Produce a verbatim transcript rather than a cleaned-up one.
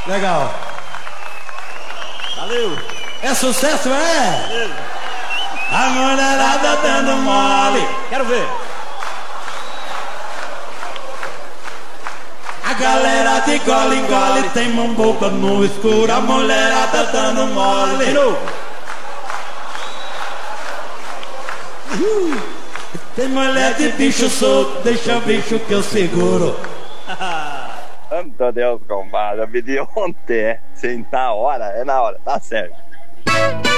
Legal. Valeu. É sucesso, é? Valeu. A mulherada dando mole. Quero ver. A galera de gole em gole tem mão boca no escuro. A mulherada dando mole. De novo. Uh, tem mulher de bicho solto, deixa o bicho que eu seguro. Santo Deus, compadre, eu pedi ontem, é. Sim, na hora, é na hora, tá certo.